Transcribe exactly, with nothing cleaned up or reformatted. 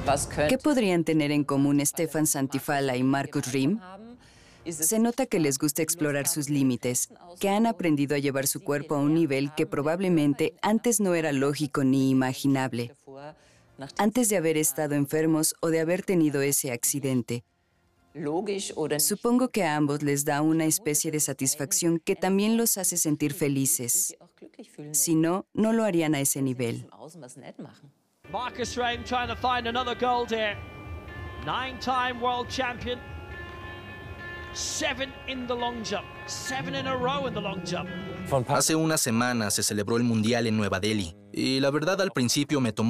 ¿Qué podrían tener en común Stefan Santifala y Markus Riem? Se nota que les gusta explorar sus límites, que han aprendido a llevar su cuerpo a un nivel que probablemente antes no era lógico ni imaginable, antes de haber estado enfermos o de haber tenido ese accidente. Supongo que a ambos les da una especie de satisfacción que también los hace sentir felices. Si no, no lo harían a ese nivel. Markus Riem trying to find another gold here. Nine-time world champion. Seven in the long jump. Seven in a row in the long jump. Hace unas semanas se celebró el Mundial en Nueva Delhi y la verdad al principio me tomó